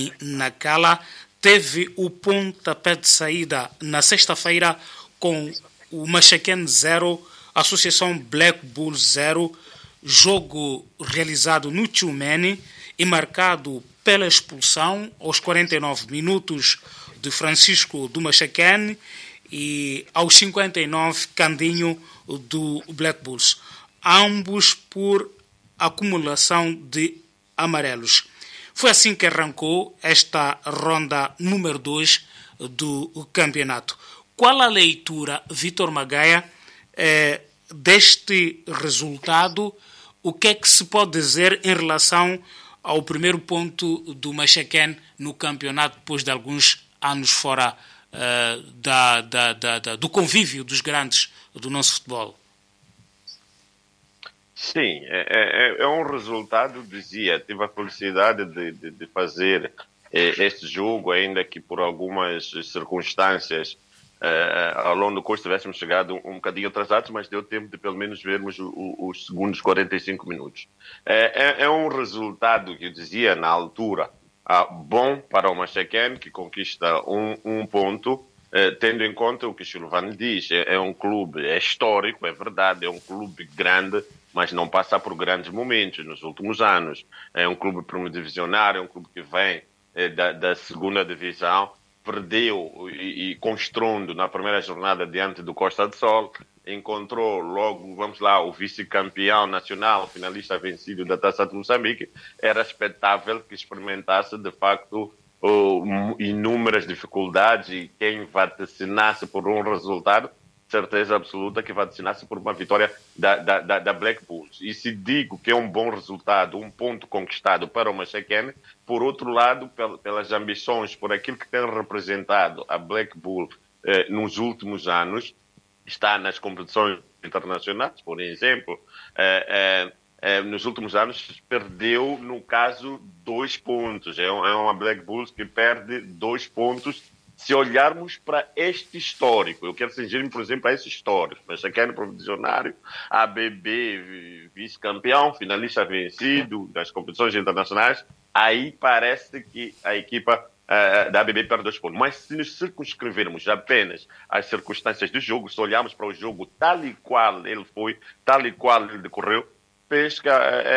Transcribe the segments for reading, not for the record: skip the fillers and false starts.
e Nacala teve o pontapé de saída na sexta-feira com o Machaquen 0, Associação Black Bull 0, jogo realizado no Tchumene e marcado pela expulsão aos 49 minutos de Francisco do Machaquen e aos 59 Candinho do Black Bulls, ambos por acumulação de amarelos. Foi assim que arrancou esta ronda número 2 do campeonato. Qual a leitura, Vítor Magaia, deste resultado? O que é que se pode dizer em relação ao primeiro ponto do Machaquen no campeonato depois de alguns anos fora do convívio dos grandes do nosso futebol? Sim, é um resultado, dizia, tive a felicidade de fazer este jogo, ainda que por algumas circunstâncias ao longo do curso tivéssemos chegado um bocadinho atrasados, mas deu tempo de pelo menos vermos os segundos 45 minutos. É um resultado que eu dizia na altura bom para o Machaquen, que conquista um ponto, tendo em conta o que o Silvano diz. É um clube histórico, é verdade, é um clube grande, mas não passa por grandes momentos nos últimos anos. É um clube primeiro-divisionário, é um clube que vem da segunda divisão, perdeu e construindo na primeira jornada diante do Costa do Sol, encontrou logo, vamos lá, o vice-campeão nacional, finalista vencido da Taça de Moçambique. Era expectável que experimentasse, de facto, inúmeras dificuldades e quem vaticinasse por um resultado, certeza absoluta que vaticinasse por uma vitória da Black Bulls. E se digo que é um bom resultado, um ponto conquistado para o Machaquen, por outro lado, pelas ambições, por aquilo que tem representado a Black Bull nos últimos anos, está nas competições internacionais, por exemplo, nos últimos anos perdeu, no caso, 2 pontos. É uma Black Bulls que perde 2 pontos. Se olharmos para este histórico, eu quero cingir-me, por exemplo, a esse histórico. Machaquen provisionário, ABB vice-campeão, finalista vencido das competições internacionais, aí parece que a equipa da ABB perde 2 pontos. Mas se nos circunscrevermos apenas às circunstâncias do jogo, se olharmos para o jogo tal e qual ele foi, tal e qual ele decorreu, pesca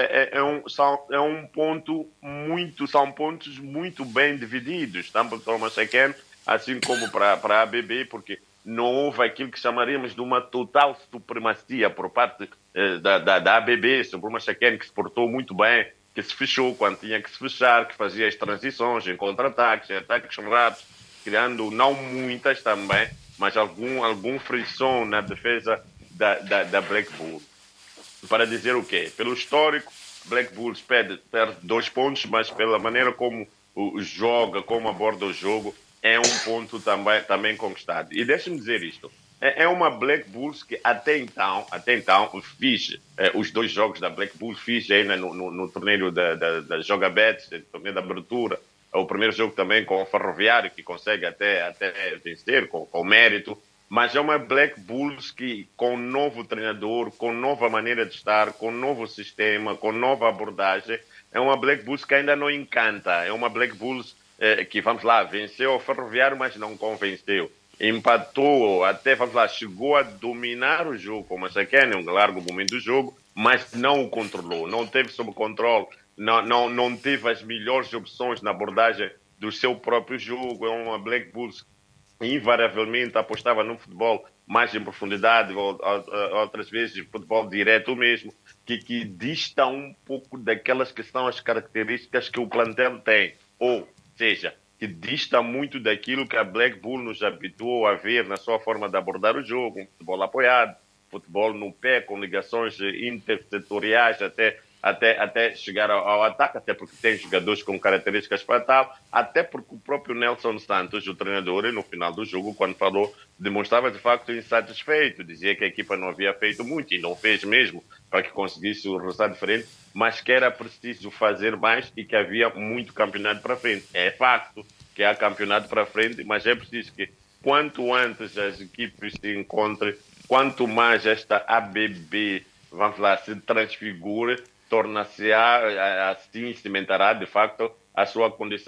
são pontos muito bem divididos, tanto para o Machaquen assim como para a ABB, porque não houve aquilo que chamaríamos de uma total supremacia por parte da ABB sobre o Machaquen, que se portou muito bem, que se fechou quando tinha que se fechar, que fazia as transições em contra-ataques, em ataques rápidos, criando não muitas também, mas algum frição na defesa da Black Bull. Para dizer o quê? Pelo histórico, Black Bulls perde 2 pontos, mas pela maneira como joga, como aborda o jogo, é um ponto também conquistado. E deixe-me dizer isto. É uma Black Bulls que até então fiz os 2 jogos da Black Bulls, fiz ainda no torneio da Joga Bet, torneio da abertura, o primeiro jogo também com o Ferroviário, que consegue até vencer com mérito. Mas é uma Black Bulls que, com um novo treinador, com nova maneira de estar, com novo sistema, com nova abordagem, é uma Black Bulls que ainda não encanta. É uma Black Bulls que, vamos lá, venceu o Ferroviário, mas não convenceu. Empatou, até, vamos lá, chegou a dominar o jogo com o Machaquen, um largo momento do jogo, mas não o controlou, não teve sob controle, não teve as melhores opções na abordagem do seu próprio jogo. É uma Black Bulls invariavelmente apostava no futebol mais em profundidade, ou outras vezes futebol direto mesmo, que dista um pouco daquelas que são as características que o plantel tem. Ou seja, que dista muito daquilo que a Black Bull nos habituou a ver na sua forma de abordar o jogo, um futebol apoiado, futebol no pé, com ligações intersetoriais até chegar ao ataque, até porque tem jogadores com características para tal, até porque o próprio Nelson Santos, o treinador, no final do jogo, quando falou, demonstrava de facto insatisfeito, dizia que a equipa não havia feito muito, e não fez mesmo, para que conseguisse o resultado diferente, mas que era preciso fazer mais e que havia muito campeonato para frente. É facto que há campeonato para frente, mas é preciso que, quanto antes as equipes se encontrem, quanto mais esta ABB, vamos lá, se transfigure, torna-se assim, cimentará de facto a sua condição de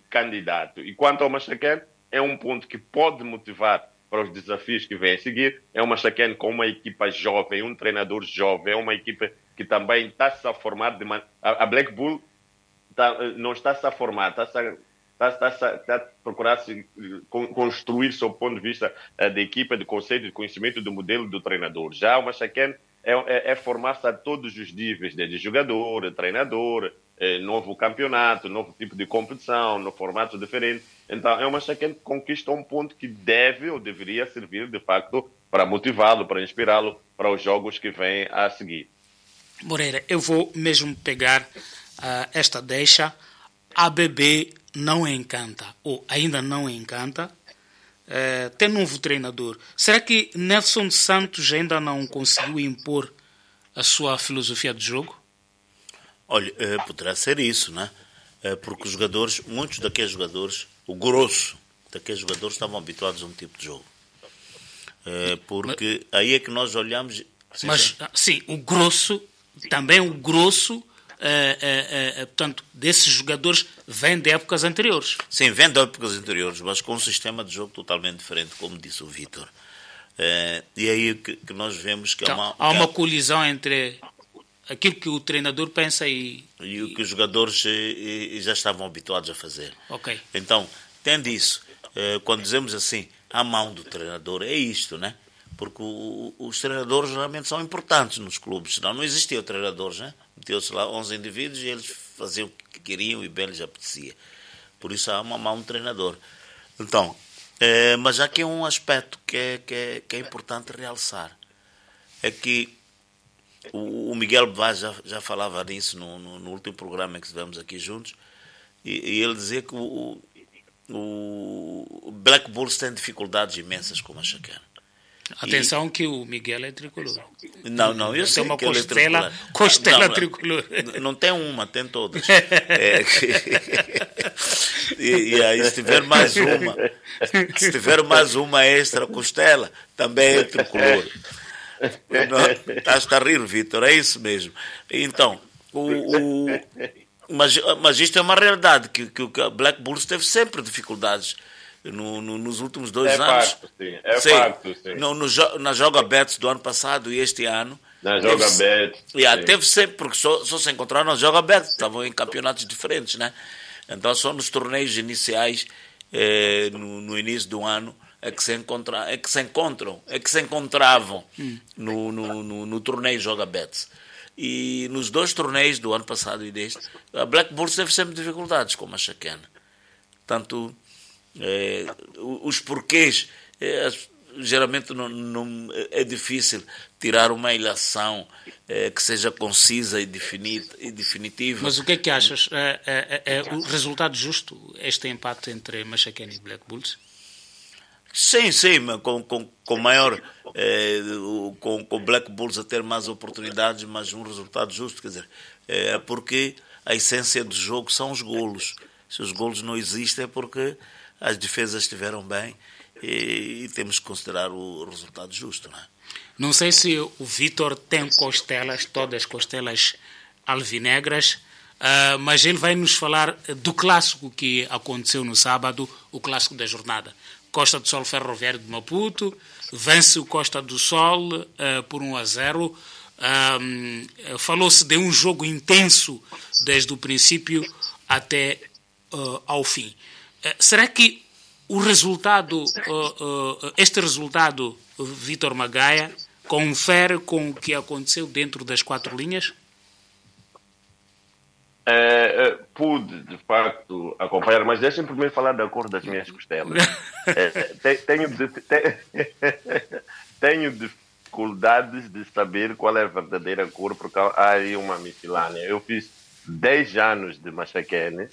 candidato. E quanto ao Machacane, é um ponto que pode motivar para os desafios que vêm a seguir. É uma Machacane com uma equipa jovem, um treinador jovem, é uma equipa que também está-se a formar. A Black Bull não está-se a formar, está a procurar construir, sob o ponto de vista da equipa, de conceito, de conhecimento do modelo do treinador. Já o Machacane é formar-se a todos os níveis, desde jogador, treinador, novo campeonato, novo tipo de competição, no formato diferente. Então, é uma Machacane que conquista um ponto que deve ou deveria servir, de facto, para motivá-lo, para inspirá-lo para os jogos que vêm a seguir. Moreira, eu vou mesmo pegar esta deixa. A ABB não encanta, ou ainda não encanta. Tem novo treinador. Será que Nelson Santos ainda não conseguiu impor a sua filosofia de jogo? Olha, poderá ser isso, né? Porque os jogadores, muitos daqueles jogadores, o grosso daqueles jogadores estavam habituados a um tipo de jogo. Porque aí é que nós olhamos... Sim, o grosso, também o grosso, portanto, desses jogadores vem de épocas anteriores. Sim, vem de épocas anteriores, mas com um sistema de jogo totalmente diferente, como disse o Vítor. E aí que nós vemos que então, há uma colisão entre aquilo que o treinador pensa e o que os jogadores já estavam habituados a fazer. Ok. Então, tendo isso, quando dizemos assim, a mão do treinador, é isto, né? Porque os treinadores realmente são importantes nos clubes, senão não existiam treinadores, né? Metiam-se lá 11 indivíduos e eles faziam o que queriam e bem lhes apetecia. Por isso há uma mão do treinador. Então, mas aqui é um aspecto que é importante realçar. É que o Miguel Vaz já falava nisso no último programa que tivemos aqui juntos, e ele dizia que o Black Bulls tem dificuldades imensas com o Machacane. Atenção que o Miguel é tricolor. Não, eu sei uma que ele é costela tricolor. Não tem uma, tem todas. E aí se tiver mais uma extra costela, também é tricolor. Estás a rir, Vítor, é isso mesmo. Então, mas isto é uma realidade, que o Black Bulls teve sempre dificuldades nos últimos 2 anos. Facto, sim. Facto, sim. Na Joga Bets do ano passado e este ano. Na Joga Bets. Teve sempre, porque só se encontraram na Joga Bets, estavam em campeonatos diferentes, né? Então só nos torneios iniciais, no início do ano, é que se encontravam no torneio Joga Bets. E nos 2 torneios do ano passado e deste, a Black Bulls teve sempre dificuldades com a Machacane. Tanto os porquês, geralmente não é difícil tirar uma ilação que seja concisa e definitiva. Mas o que é que achas? É o resultado justo, este empate entre Machacane e Black Bulls? Sim, mas com maior, com o Black Bulls a ter mais oportunidades, mas um resultado justo, quer dizer, porque a essência do jogo são os golos. Se os golos não existem é porque as defesas estiveram bem e temos que considerar o resultado justo, não é? Não sei se o Vítor tem costelas, todas costelas alvinegras, mas ele vai nos falar do clássico que aconteceu no sábado, o clássico da jornada. Costa do Sol Ferroviário de Maputo vence o Costa do Sol por 1-0. Falou-se de um jogo intenso desde o princípio até ao fim. Será que o resultado, este resultado, Vítor Magaia, confere com o que aconteceu dentro das 4 linhas? Pude, de facto, acompanhar, mas deixem-me primeiro falar da cor das minhas costelas. Tenho dificuldades de saber qual é a verdadeira cor, porque há aí uma miscelânea. Eu fiz 10 anos de Machacane,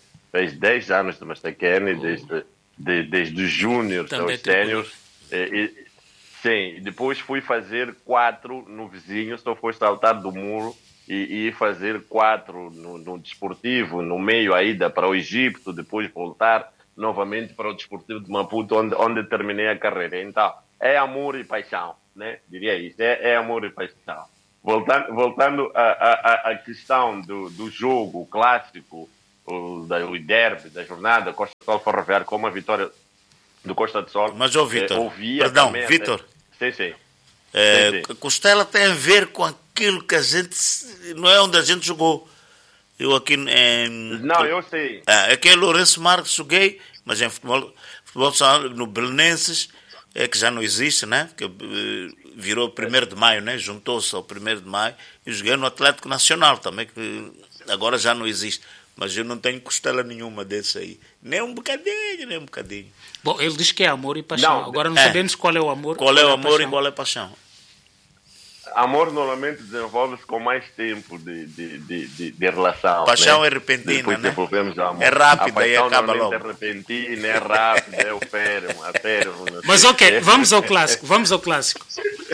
desde os júniores aos séniores. Sim, depois fui fazer 4 no vizinho, só foi saltar do muro e fazer 4 no desportivo, no meio a ida para o Egito, depois voltar novamente para o desportivo de Maputo, onde terminei a carreira. Então, é amor e paixão, né? Diria isso, é amor e paixão. Voltando à questão do jogo clássico, o derby da jornada, Costa do Sol Ferroviário, com uma vitória do Costa do Sol. Mas, Vitor, perdão, Vitor, sim. Costela tem a ver com aquilo que a gente, não é onde a gente jogou. Eu aqui não, eu sei. Aqui em Lourenço Marques joguei, mas em futebol no Belenenses, que já não existe, né? Que virou 1º de maio, né? Juntou-se ao 1º de maio. E joguei no Atlético Nacional também, que agora já não existe. Mas eu não tenho costela nenhuma desse aí. Nem um bocadinho. Bom, ele diz que é amor e paixão. Não, agora não sabemos qual é o amor. Qual é o amor e qual é a paixão. Amor normalmente desenvolve-se com mais tempo de relação. Paixão, né? É repentina, depois né? Amor. É rápida e acaba logo. É repentina, é rápida, é efêmero. Mas ok, vamos ao clássico.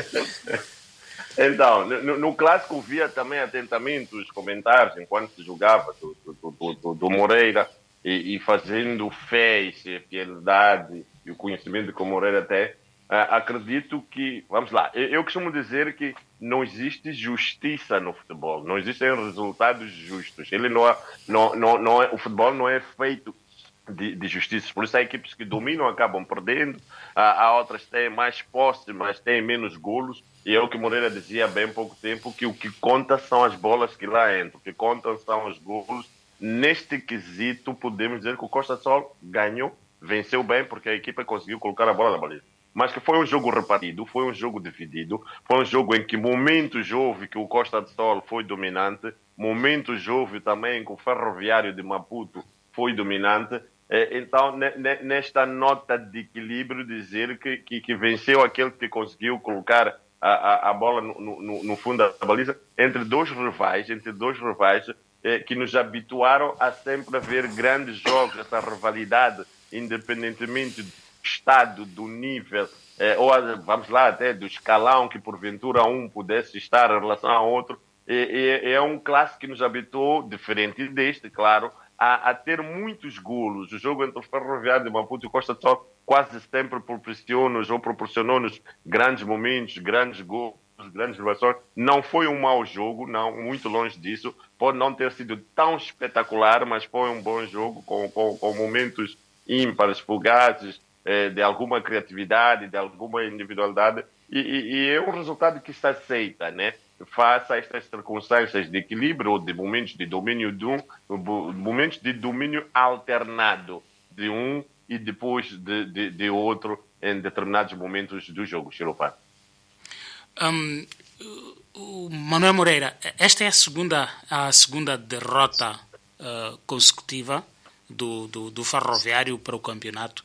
Então, no clássico via também atentamente os comentários enquanto se jogava do Moreira e fazendo fé e fidelidade e o conhecimento que o Moreira tem. Acredito que, vamos lá, eu costumo dizer que não existe justiça no futebol, não existem resultados justos. O futebol não é feito de justiça, por isso há equipes que dominam acabam perdendo, há outras que têm mais posse, mas têm menos golos, e é o que Moreira dizia há bem pouco tempo, que o que conta são as bolas que lá entram, o que contam são os golos. Neste quesito, podemos dizer que o Costa do Sol ganhou, venceu bem, porque a equipa conseguiu colocar a bola na baliza. Mas que foi um jogo repartido, foi um jogo dividido, foi um jogo em que momentos houve que o Costa do Sol foi dominante, momentos houve também que o Ferroviário de Maputo foi dominante. Então, nesta nota de equilíbrio, dizer que venceu aquele que conseguiu colocar a bola no fundo da baliza entre dois rivais que nos habituaram a sempre ver grandes jogos, essa rivalidade, independentemente do estado, do nível, ou vamos lá, até do escalão que porventura um pudesse estar em relação ao outro. É um clássico que nos habituou, diferente deste, claro, a ter muitos golos. O jogo entre o Ferroviário de Maputo e o Costa do Sol quase sempre proporcionou-nos grandes momentos, grandes gols, grandes inovações. Não foi um mau jogo, não, muito longe disso. Pode não ter sido tão espetacular, mas foi um bom jogo, com momentos ímpares, fugazes, de alguma criatividade, de alguma individualidade. E é um resultado que se aceita, né? Face a estas circunstâncias de equilíbrio ou de momentos de domínio momentos de domínio alternado de um e depois de outro em determinados momentos do jogo. Chiropá. Manuel Moreira, esta é a segunda derrota consecutiva do Ferroviário para o campeonato.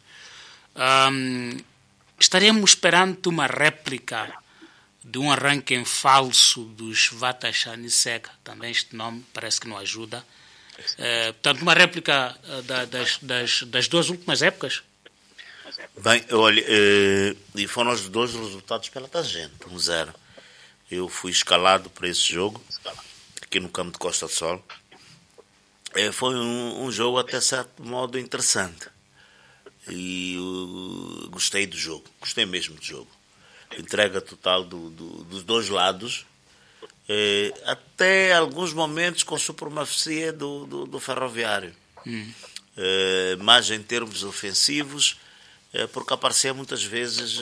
Estaremos perante uma réplica de um arranque em falso dos Vatachan e Seca. Também este nome parece que não ajuda. Portanto, uma réplica das duas últimas épocas? Bem, olha, e foram os dois resultados pela tangente, 1-0. Eu fui escalado para esse jogo, aqui no campo de Costa do Sol. Foi um jogo até certo modo interessante. E eu gostei do jogo, gostei mesmo do jogo. Entrega total dos dois lados, até alguns momentos com supremacia do Ferroviário. Mas em termos ofensivos, porque aparecia muitas vezes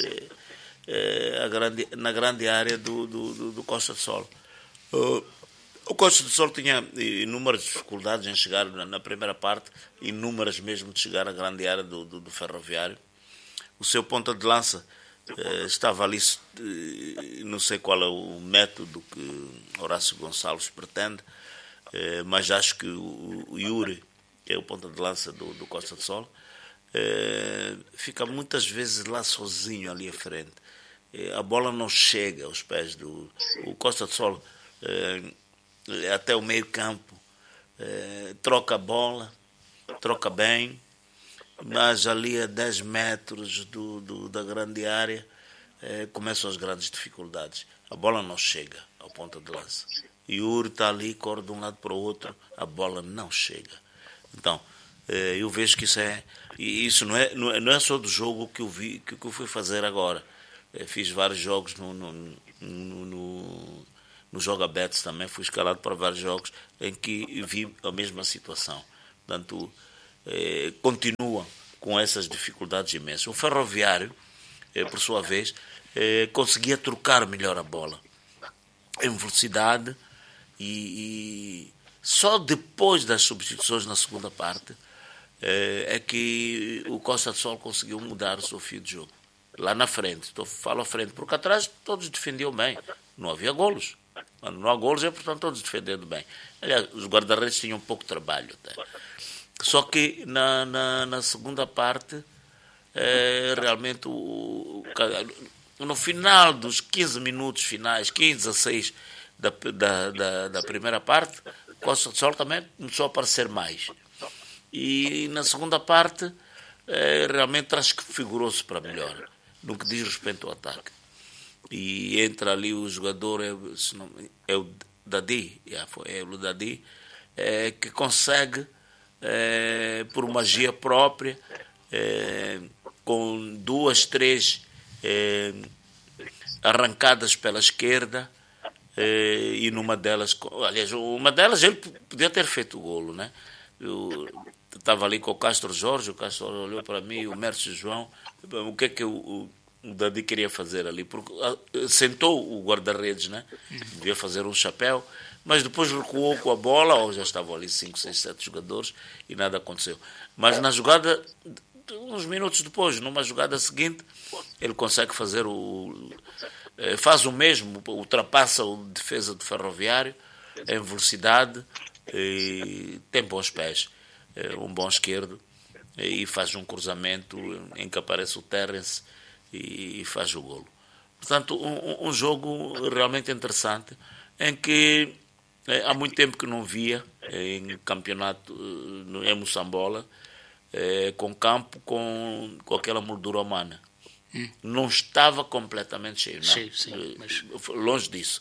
na grande área do Costa do Sol. O Costa do Sol tinha inúmeras dificuldades em chegar na primeira parte, inúmeras mesmo de chegar à grande área do Ferroviário. O seu ponta de lança estava ali, não sei qual é o método que Horácio Gonçalves pretende, mas acho que o Yuri, que é o ponta de lança do Costa do Sol, fica muitas vezes lá sozinho ali à frente. A bola não chega aos pés do Costa do Sol, até o meio campo, troca a bola, troca bem, mas ali a 10 metros da grande área começam as grandes dificuldades. A bola não chega ao ponta de lança. E o Yuri está ali, corre de um lado para o outro, a bola não chega. Então, eu vejo que isso não é só do jogo que eu vi, que eu fui fazer agora. Fiz vários jogos no Joga Bets também, fui escalado para vários jogos em que vi a mesma situação. Portanto, continua com essas dificuldades imensas. O Ferroviário, por sua vez, conseguia trocar melhor a bola em velocidade e só depois das substituições na segunda parte é que o Costa do Sol conseguiu mudar o seu fio de jogo. Lá na frente, falo à frente, porque atrás todos defendiam bem, não havia golos. Quando não há golos é, portanto, todos defendendo bem. Aliás, os guarda-redes tinham pouco trabalho até. Só que na segunda parte, realmente, no final dos 15 minutos finais, 15 a 6 da primeira parte, Costa do Sol também começou a aparecer mais. E na segunda parte, realmente transfigurou-se para melhor, no que diz respeito ao ataque. E entra ali o jogador, é o Dadi, que consegue, por magia própria, com 2, 3 arrancadas pela esquerda, e numa delas, aliás, uma delas ele podia ter feito o golo, né? Eu estava ali com o Castro Jorge, o Castro olhou para mim, o Mércio João, o que é que o Dadi queria fazer ali? Porque sentou o guarda-redes, né? Devia fazer um chapéu, mas depois recuou com a bola, ou já estavam ali 5, 6, 7 jogadores e nada aconteceu. Mas na jogada, uns minutos depois, numa jogada seguinte, ele consegue fazer faz o mesmo, ultrapassa o defesa do Ferroviário em velocidade, e tem bons pés, um bom esquerdo, e faz um cruzamento em que aparece o Terence e faz o golo. Portanto, um jogo realmente interessante, em que há muito tempo que não via em campeonato em Moçambola, com campo com aquela moldura humana. Não estava completamente cheio, não. Sim, mas... Longe disso.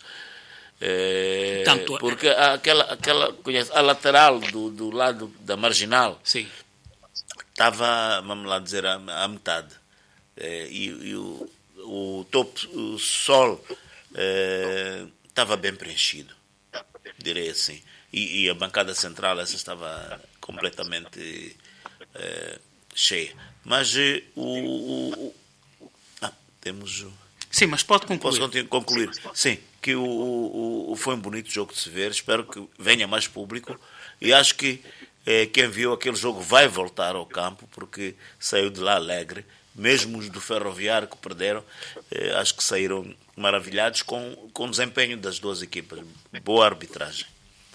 Porque a lateral do lado da marginal, sim, estava, vamos lá dizer, à metade. E o topo, o sol, estava bem preenchido, direi assim. E a bancada central, essa estava completamente cheia. Mas temos... Sim, mas pode concluir. Posso concluir? Sim, que foi um bonito jogo de se ver. Espero que venha mais público. E acho que quem viu aquele jogo vai voltar ao campo, porque saiu de lá alegre. Mesmo os do Ferroviário que perderam, acho que saíram maravilhados com o desempenho das duas equipas. Boa arbitragem.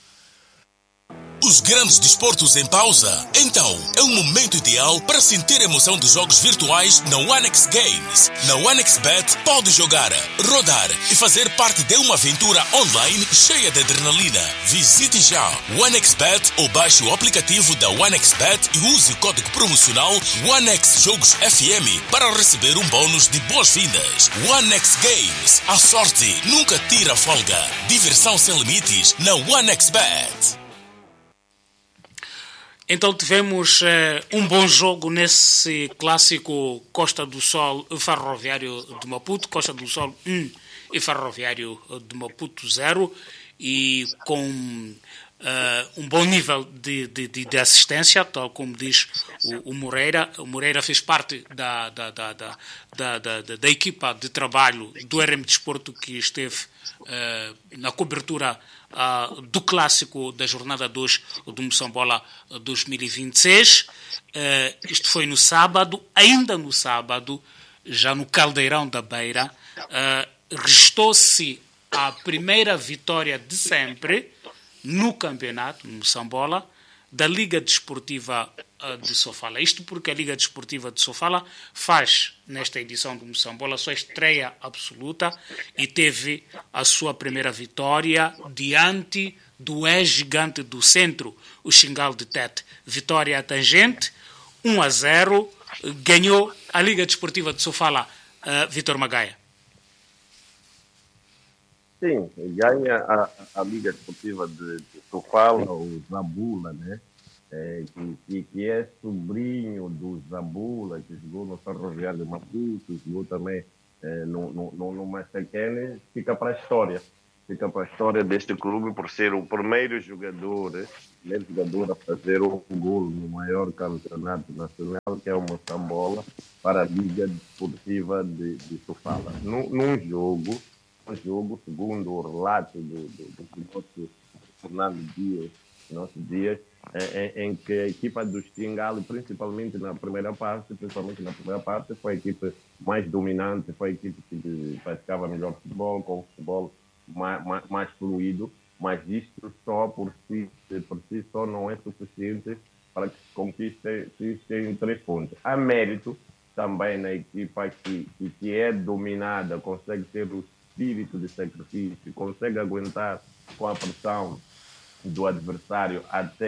Os grandes desportos em pausa? Então, é o momento ideal para sentir a emoção dos jogos virtuais na OneX Games. Na OneXBet, pode jogar, rodar e fazer parte de uma aventura online cheia de adrenalina. Visite já OneXBet ou baixe o aplicativo da OneXBet e use o código promocional OneX Jogos FM para receber um bônus de boas-vindas. OneX Games. A sorte nunca tira folga. Diversão sem limites na OneXBet. Então tivemos um bom jogo nesse clássico Costa do Sol Ferroviário de Maputo, Costa do Sol 1 e Ferroviário de Maputo 0, e com um bom nível de assistência, tal como diz o Moreira. O Moreira fez parte da equipa de trabalho do RM Desporto, que esteve na cobertura do clássico da jornada 2 do Moçambola 2026. Isto foi no sábado, ainda no sábado, já no Caldeirão da Beira. Restou-se a primeira vitória de sempre no campeonato, no Moçambola, da Liga Desportiva de Sofala. Isto porque a Liga Desportiva de Sofala faz, nesta edição do Moçambola, a sua estreia absoluta e teve a sua primeira vitória diante do ex-gigante do centro, o Xingal de Tete. Vitória tangente, 1-0, ganhou a Liga Desportiva de Sofala. Vítor Magaia. Sim, ganha a Liga Desportiva de Sofala, o Zabula, né? Que é sobrinho do Zabula, que jogou no Ferroviário de Maputo, jogou também no Machaquene, fica para a história. fica para a história deste clube por ser o primeiro jogador a fazer um gol no maior campeonato nacional, que é o Moçambola, para a Liga Desportiva de Sofala. Num jogo, segundo o relato do piloto Fernando Dias, em que a equipa do Xingal, principalmente na primeira parte, foi a equipe mais dominante, foi a equipe que praticava melhor futebol, com o futebol mais fluido, mas isto só por si só não é suficiente para que se conquistem 3 pontos. Há mérito também na equipa que é dominada, consegue ter o espírito de sacrifício, consegue aguentar com a pressão do adversário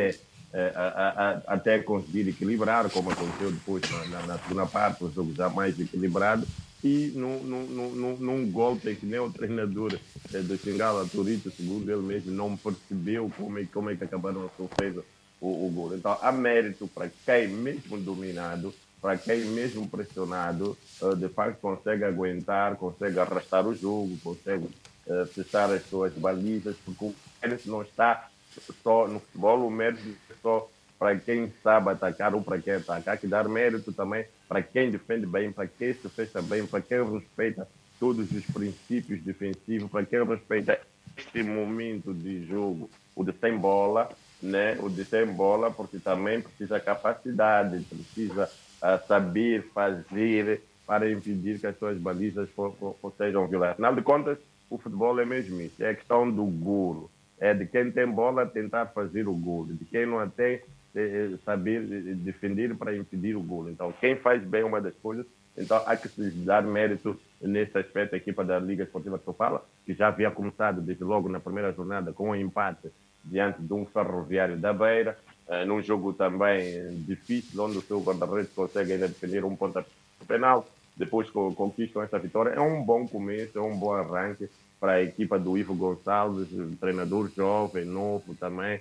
até conseguir equilibrar, como aconteceu depois na segunda parte, o jogo já mais equilibrado, e num golpe em que nem o treinador do Xingala, Turito, segundo ele mesmo, não percebeu como é que acabaram a sofrer o gol. Então, há mérito para quem, mesmo dominado, para quem mesmo pressionado, de facto consegue aguentar, consegue arrastar o jogo, consegue fechar as suas balizas, porque o mérito não está só no futebol, o mérito é só para quem sabe atacar ou para quem atacar, que dar mérito também para quem defende bem, para quem se fecha bem, para quem respeita todos os princípios defensivos, para quem respeita este momento de jogo, o de sem bola, né? O de sem bola, porque também precisa capacidade, precisa saber fazer para impedir que as suas balizas sejam violadas. Afinal de contas, o futebol é mesmo isso, é a questão do golo. É de quem tem bola tentar fazer o golo, de quem não tem saber defender para impedir o golo. Então, quem faz bem uma das coisas, então há que se dar mérito nesse aspecto. A equipa da Liga Esportiva de Sofala, que já havia começado desde logo na primeira jornada com um empate diante de um Ferroviário da Beira, num jogo também difícil, onde o seu guarda-redes consegue ainda defender um pontapé penal, depois conquistam esta vitória. É um bom começo, é um bom arranque para a equipa do Ivo Gonçalves, um treinador jovem, novo também,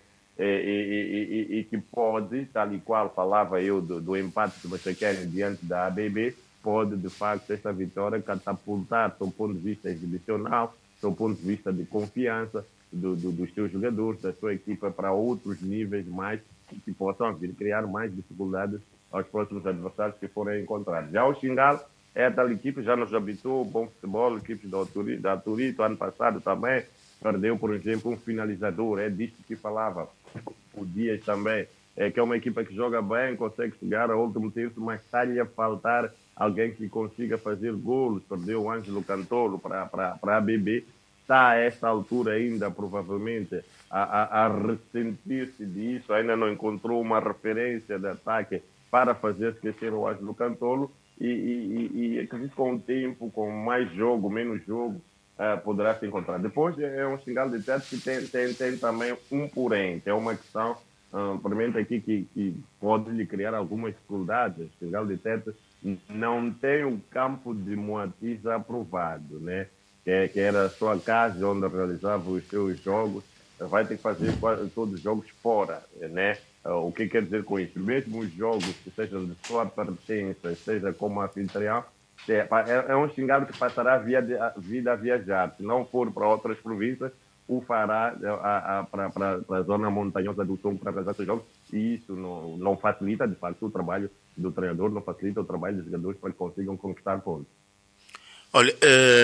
e que pode, tal e qual falava eu do empate do Machaquene diante da ABB, pode, de facto, esta vitória catapultar, do ponto de vista exibicional, do ponto de vista de confiança dos seus jogadores, da sua equipa, para outros níveis mais, que possam vir criar mais dificuldades aos próximos adversários que forem encontrados. Já o Xingal é a tal equipe, já nos habituou, bom futebol, equipe da Turito, ano passado também, perdeu, por exemplo, um finalizador, é disto que falava o Dias também, que é uma equipa que joga bem, consegue chegar ao último terço, mas está-lhe a faltar alguém que consiga fazer golos. Perdeu o Ângelo Cantolo para a ABB, está a esta altura ainda, provavelmente, a ressentir-se disso, ainda não encontrou uma referência de ataque para fazer esquecer o Ângelo Cantolo, e acredito que com o tempo, com mais jogo, menos jogo, poderá se encontrar. Depois é um Xingal de Tete que tem também um porém, que é uma questão, provavelmente aqui, que pode lhe criar algumas dificuldades. O Xingal de Tete não tem o campo de Moatiz aprovado, né? Que era a sua casa onde realizava os seus jogos, vai ter que fazer quase todos os jogos fora, né? O que quer dizer com isso? Mesmo os jogos que sejam de sua pertença, seja como anfitrião, é um Xingal que passará a vida a viajar. Se não for para outras províncias, o fará para a zona montanhosa do Tongo para realizar seus jogos, e isso não facilita, de facto, o trabalho do treinador, não facilita o trabalho dos jogadores para que consigam conquistar pontos. Olha,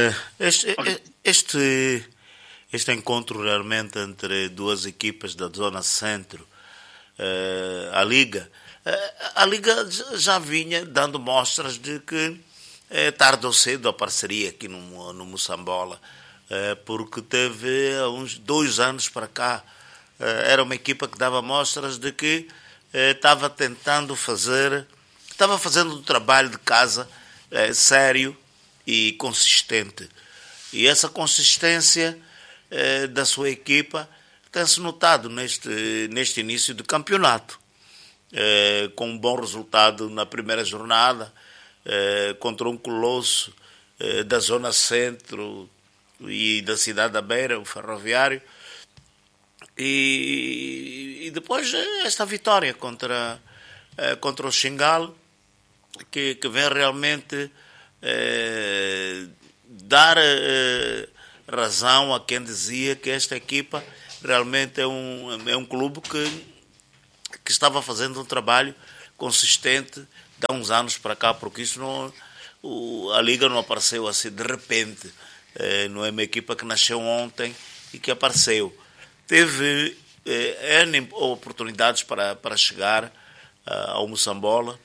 este encontro realmente entre duas equipas da zona centro, a Liga já vinha dando mostras de que tarde ou cedo a parceria aqui no Moçambola, porque teve uns 2 anos para cá, era uma equipa que dava mostras de que estava fazendo um trabalho de casa sério e consistente. E essa consistência da sua equipa tem-se notado neste início de campeonato, com um bom resultado na primeira jornada, contra um colosso da zona centro e da cidade da Beira, o Ferroviário, e depois esta vitória contra o Xingal, que vem realmente dar razão a quem dizia que esta equipa realmente é um clube que estava fazendo um trabalho consistente de há uns anos para cá, porque isso a Liga não apareceu assim de repente. Não é uma equipa que nasceu ontem e que apareceu. Teve N oportunidades para chegar ao Moçambola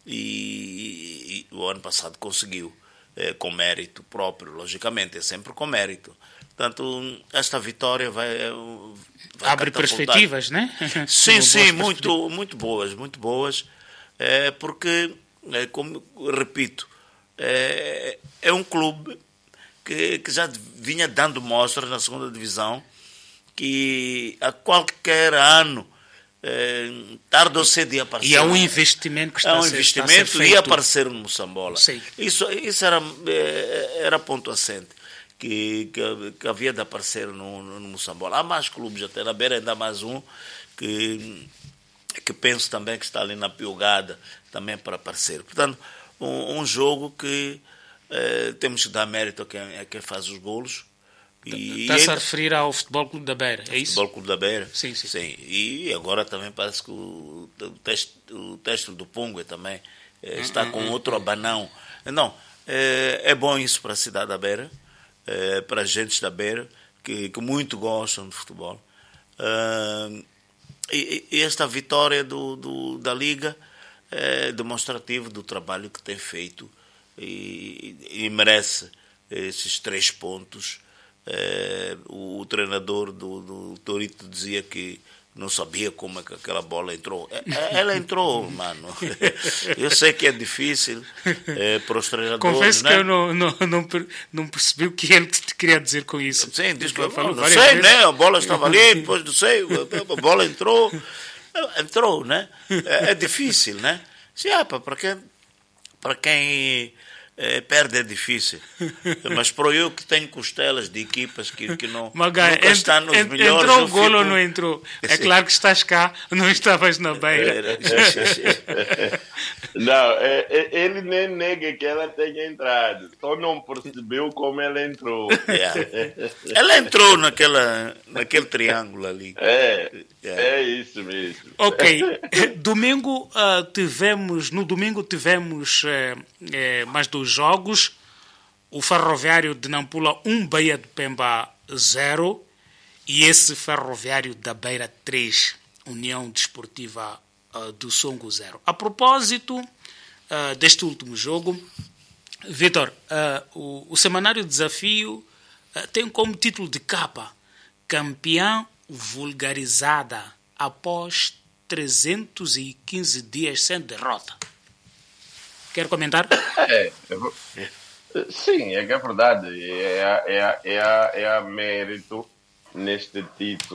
e o ano passado conseguiu, com mérito próprio, logicamente, é sempre com mérito. Portanto, esta vitória vai abre perspectivas, né? Sim, muito boas, porque, como repito, é um clube que já vinha dando mostras na segunda divisão, que a qualquer ano, tarde ou cedo ia aparecer. E é um investimento que está a ser feito. Ia aparecer no Moçambola. Sim. Isso era ponto assente, que havia de aparecer no Moçambola. Há mais clubes, até na Beira ainda há mais um, que penso também que está ali na Piogada, também para aparecer. Portanto, um jogo que temos que dar mérito a quem faz os golos. Está-se a referir ao Futebol Clube da Beira, é isso? Futebol Clube da Beira. Sim. E agora também parece que o texto do Pungue também está com outro abanão. Não, é bom isso para a cidade da Beira, para as gentes da Beira, que muito gostam de futebol. E esta vitória da Liga é demonstrativo do trabalho que tem feito e merece esses 3 pontos. O treinador do Torito dizia que não sabia como é que aquela bola entrou. Ela entrou, mano. Eu sei que é difícil para os treinadores. Confesso, né? que eu não percebi o que ele te queria dizer com isso. Sim, diz que não sei, né? A bola estava ali, depois não sei, a bola entrou, né? É difícil, né? Sim, para quem perde é difícil, mas para eu que tenho costelas de equipas que não Magai, nunca estão nos melhores, entrou o golo ou não entrou? É claro que estás cá, não estavas na Beira. Não, ele nem nega que ela tenha entrado, só não percebeu como ela entrou. Ela entrou naquele triângulo ali. É isso mesmo. Ok, no domingo tivemos mais 2 jogos. O Ferroviário de Nampula 1, Bahia de Pemba 0, e esse Ferroviário da Beira 3, União Desportiva do Songo 0. A propósito deste último jogo, Vitor, o Semanário Desafio tem como título de capa Campeã Vulgarizada após 315 dias sem derrota. Quer comentar? Sim, é que é verdade. É a mérito nestes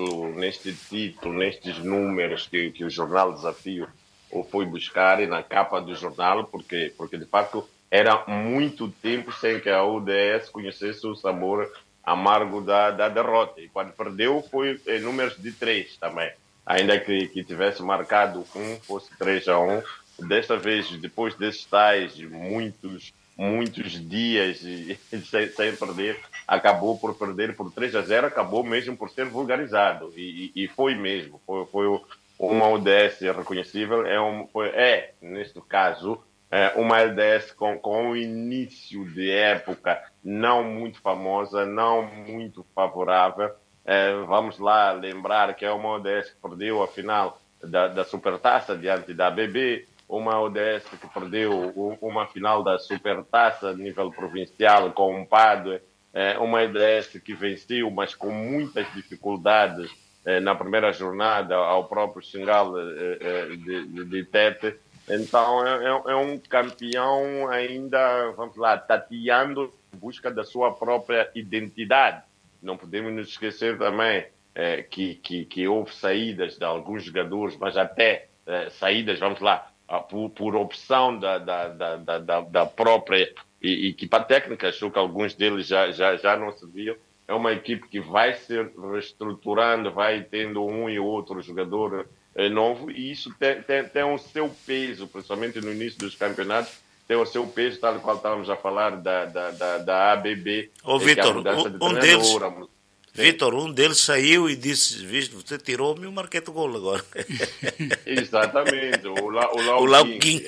números que o Jornal Desafio foi buscar na capa do jornal, porque de facto era muito tempo sem que a UDS conhecesse o sabor amargo da derrota. E quando perdeu foi em números de 3 também. Ainda que tivesse marcado fosse 3-1. Desta vez, depois desses tais muitos dias sem perder, acabou por perder por 3-0, acabou mesmo por ser vulgarizado. E foi mesmo. Foi uma UDS reconhecível. Neste caso, uma LDS com um início de época não muito famosa, não muito favorável. Vamos lá lembrar que é uma ODS que perdeu a final da Supertaça diante da ABB, uma ODS que perdeu uma final da Supertaça a nível provincial com um Padre, uma ODS que venceu, mas com muitas dificuldades na primeira jornada ao próprio Xingal de Tete. Então é um campeão ainda, vamos lá, tateando em busca da sua própria identidade. Não podemos nos esquecer também que houve saídas de alguns jogadores, mas até saídas, vamos lá, por opção da própria equipa técnica. Achou que alguns deles já não serviam. É uma equipe que vai se reestruturando, vai tendo um e outro jogador novo, e isso tem o seu peso, principalmente no início dos campeonatos, tem o seu peso, tal qual estávamos a falar da ABB. Ô, Vitor, um deles saiu e disse, visto, você tirou-me o Marquete Gol agora. Exatamente, o Lauquim.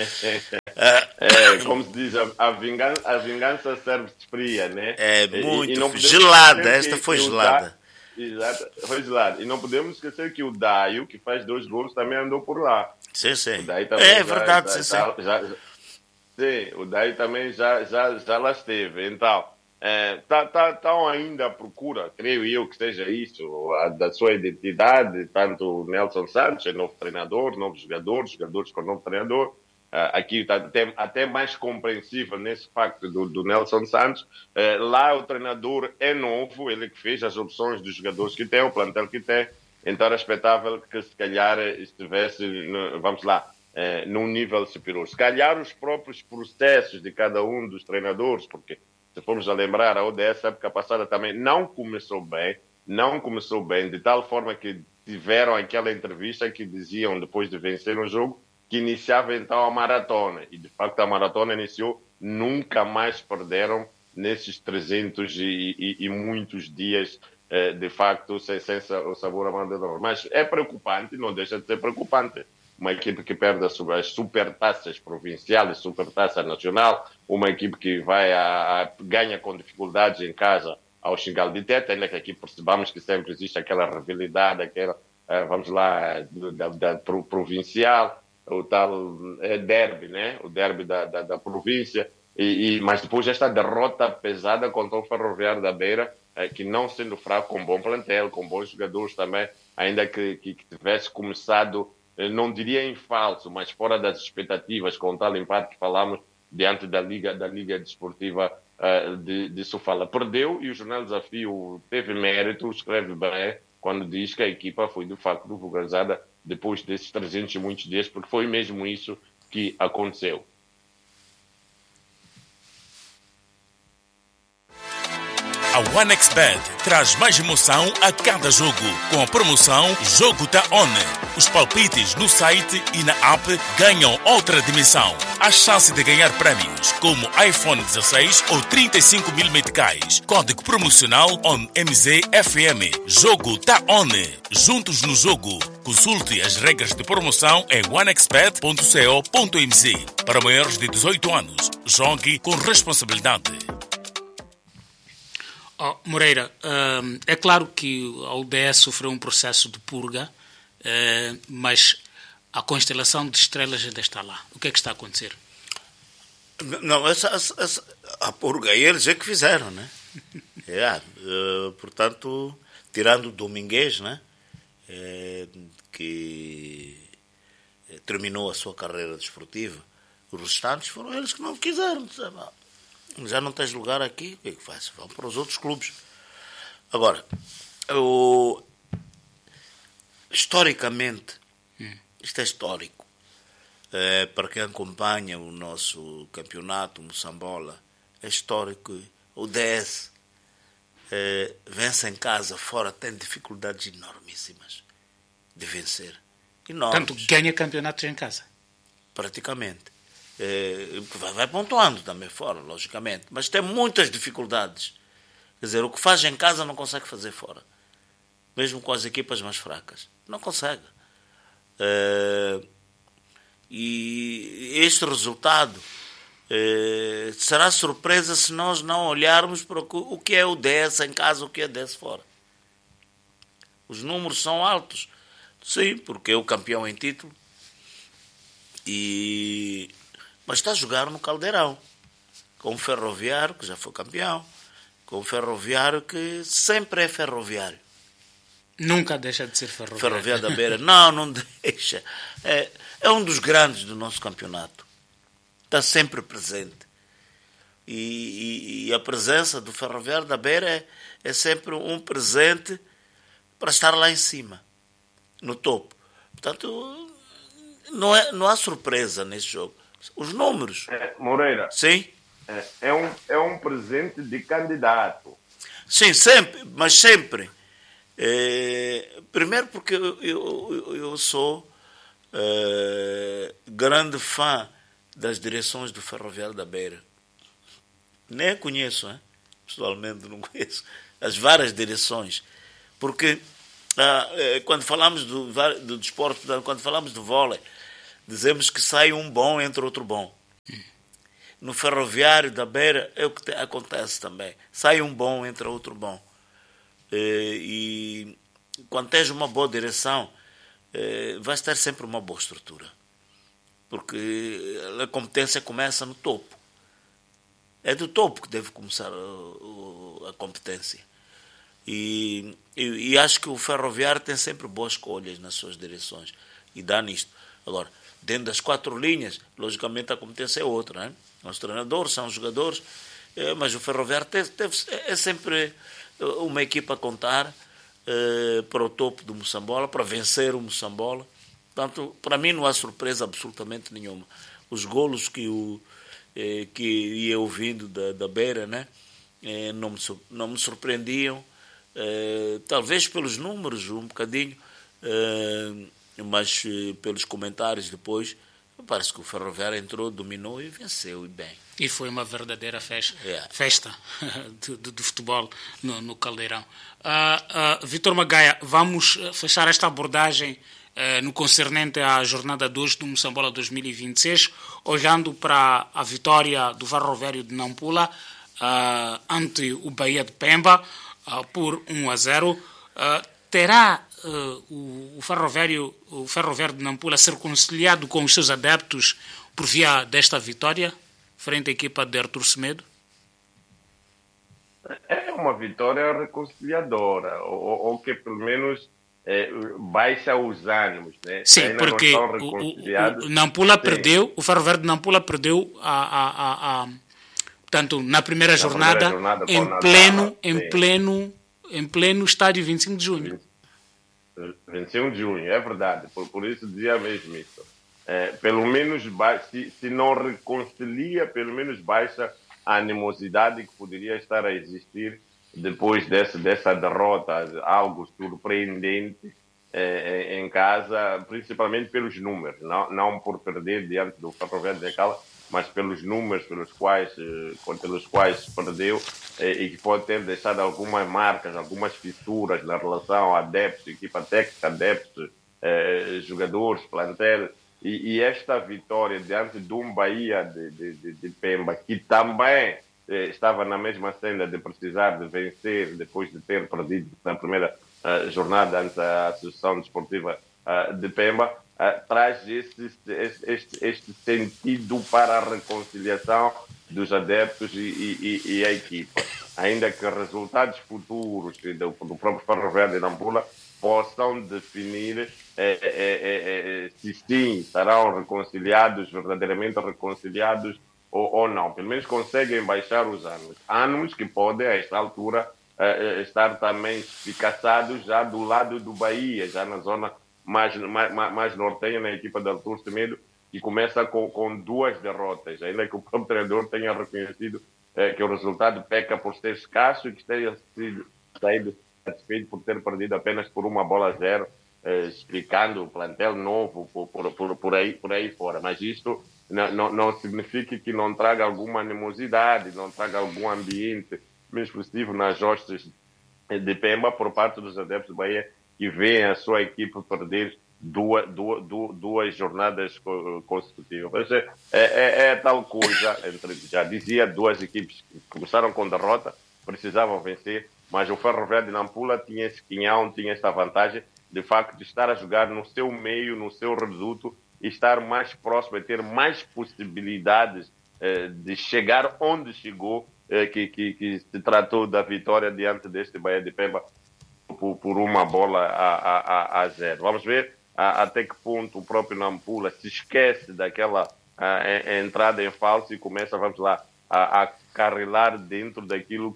Como se diz, a vingança serve fria, né? É muito gelada, esta foi gelada. Exato, foi gelada. E não podemos esquecer que o Daio, que faz 2 gols, também andou por lá. Sim. É verdade, sim. Sim, o Daio também já lá esteve. Então, estão ainda à procura, creio eu que seja isso, da sua identidade, tanto o Nelson Santos, novo treinador, novos jogadores com novo treinador. Aqui está até mais compreensível nesse facto do Nelson Santos. Lá o treinador é novo, ele que fez as opções dos jogadores que tem, o plantel que tem, então era expectável que se calhar estivesse, num nível superior. Se calhar os próprios processos de cada um dos treinadores, porque se formos a lembrar, a ODS, a época passada também não começou bem, de tal forma que tiveram aquela entrevista que diziam, depois de vencer o jogo, que iniciava então a maratona. E de facto a maratona iniciou, nunca mais perderam nesses 300 e muitos dias, de facto, sem o sabor amador. Mas é preocupante, não deixa de ser preocupante. Uma equipe que perde as supertaças provinciais, supertaça nacional, uma equipe que ganha com dificuldades em casa ao Xingal de Teta, ainda que aqui percebamos que sempre existe aquela rivalidade, aquela, da provincial, o tal derby, né? O derby da província, mas depois esta derrota pesada contra o Ferroviário da Beira, que não sendo fraco, com bom plantel, com bons jogadores também, ainda que tivesse começado, não diria em falso, mas fora das expectativas, com o tal empate que falamos diante da Liga Desportiva de Sofala. Perdeu e o Jornal Desafio teve mérito, escreve bem, quando diz que a equipa foi de facto vulgarizada depois desses 300 e muitos dias, porque foi mesmo isso que aconteceu. A OneXBet traz mais emoção a cada jogo, com a promoção Jogo Tá On. Os palpites no site e na app ganham outra dimensão. Há chance de ganhar prémios, como iPhone 16 ou 35 mil meticais. Código promocional ONMZFM. Jogo Tá On. Juntos no jogo. Consulte as regras de promoção em onexbet.co.mz. Para maiores de 18 anos, jogue com responsabilidade. Moreira, é claro que a UDS sofreu um processo de purga, mas a constelação de estrelas ainda está lá. O que é que está a acontecer? Não, a purga eles é que fizeram, né? Portanto, tirando o Domingues, né? Que terminou a sua carreira desportiva, os restantes foram eles que não quiseram, sabe? Já não tens lugar aqui, o que é que faz? Vão para os outros clubes. Agora, historicamente, isto é histórico. Para quem acompanha o nosso campeonato, o Moçambola, é histórico. O DS vence em casa, fora, tem dificuldades enormíssimas de vencer. Enormes. Tanto ganha campeonatos em casa? Praticamente. Vai pontuando também fora, logicamente, mas tem muitas dificuldades. Quer dizer, o que faz em casa não consegue fazer fora, mesmo com as equipas mais fracas, não consegue. E este resultado será surpresa se nós não olharmos para o que é o 10 em casa, o que é 10 fora. Os números são altos, sim, porque é o campeão em título, mas está a jogar no Caldeirão, com o Ferroviário, que já foi campeão, com o Ferroviário que sempre é ferroviário. Nunca deixa de ser ferroviário. Ferroviário da Beira, não deixa. É um dos grandes do nosso campeonato. Está sempre presente. E a presença do Ferroviário da Beira é sempre um presente para estar lá em cima, no topo. Portanto, não há surpresa nesse jogo. Os números. Moreira. Sim. É um presente de candidato. Sim, sempre, mas sempre. Primeiro porque eu sou grande fã das direções do Ferroviário da Beira. Nem conheço, hein? Pessoalmente não conheço. As várias direções. Porque quando falamos do desporto, quando falamos do vôlei, dizemos que sai um bom entre outro bom. No Ferroviário da Beira é o que acontece também. Sai um bom entre outro bom. E quando tens uma boa direção, vais ter sempre uma boa estrutura. Porque a competência começa no topo. É do topo que deve começar a competência. E acho que o Ferroviário tem sempre boas escolhas nas suas direções. E dá nisto. Agora, dentro das 4 linhas, logicamente a competência é outra, né? Os treinadores são os jogadores, mas o Ferroviário é sempre uma equipa a contar para o topo do Moçambola, para vencer o Moçambola. Portanto, para mim não há surpresa absolutamente nenhuma. Os golos que ia ouvindo da Beira, né, não me surpreendiam, talvez pelos números um bocadinho, mas pelos comentários depois, parece que o Ferroviário entrou, dominou e venceu, e bem. E foi uma verdadeira festa de futebol no Caldeirão. Vítor Magaia, vamos fechar esta abordagem no concernente à jornada 2 do Moçambola 2026, olhando para a vitória do Ferroviário de Nampula ante o Bahia de Pemba por 1-0. Terá o Ferroviário de Nampula ser reconciliado com os seus adeptos por via desta vitória frente à equipa de Artur Semedo? É uma vitória reconciliadora, ou que pelo menos baixa os ânimos, né? Sim, ainda porque o Nampula perdeu, o Ferroviário de Nampula perdeu portanto, na primeira jornada em pleno estádio 25 de junho. 21 de junho, é verdade. Por isso dizia mesmo isso. Pelo menos, se não reconcilia, pelo menos baixa a animosidade que poderia estar a existir depois dessa derrota, algo surpreendente em casa, principalmente pelos números, não por perder diante do Ferroviário de Nampula, mas pelos números pelos quais perdeu, e que pode ter deixado algumas marcas, algumas fissuras na relação adeptos, equipa técnica, adeptos, jogadores, plantel. E esta vitória diante de um Bahia de Pemba, que também estava na mesma senda de precisar de vencer depois de ter perdido na primeira jornada ante a Associação Desportiva de Pemba, traz este sentido para a reconciliação dos adeptos e a equipa. Ainda que resultados futuros do próprio Ferroviário de Nampula possam definir se sim estarão reconciliados, verdadeiramente reconciliados ou não. Pelo menos conseguem baixar os ânimos. Ânimos que podem, a esta altura, estar também espicaçados já do lado do Bahia, já na zona mais nortenha, na equipa de Artur Semedo, que começa com 2 derrotas, ainda que o próprio treinador tenha reconhecido que o resultado peca por ser escasso e que tenha saído satisfeito por ter perdido apenas por 1-0, explicando o plantel novo por aí fora. Mas isto não significa que não traga alguma animosidade, não traga algum ambiente menos positivo nas hostes de Pemba por parte dos adeptos do Bahia, que veem a sua equipe perder duas jornadas consecutivas. Mas é tal coisa, já dizia, 2 equipes que começaram com derrota, precisavam vencer, mas o Ferroviário de Nampula tinha esse quinhão, tinha esta vantagem, de facto, de estar a jogar no seu meio, no seu reduto, e estar mais próximo, e ter mais possibilidades de chegar onde chegou, que se tratou da vitória diante deste Bahia de Pemba por 1-0. Vamos ver até que ponto o próprio Nampula se esquece daquela entrada em falso e começa, vamos lá, a carrilar dentro daquilo